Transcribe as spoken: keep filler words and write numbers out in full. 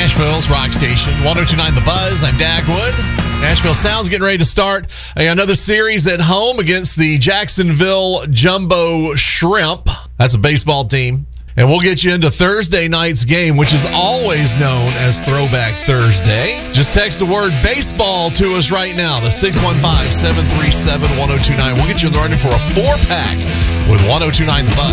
Nashville's rock station, one oh two point nine The Buzz. I'm Dagwood. Nashville Sounds getting ready to start another series at home against the Jacksonville Jumbo Shrimp. That's a baseball team. And we'll get you into Thursday night's game, which is always known as Throwback Thursday. Just text the word baseball to us right now, the six one five, seven three seven, one oh two nine. We'll get you in the running for a four-pack with one oh two point nine The Buzz.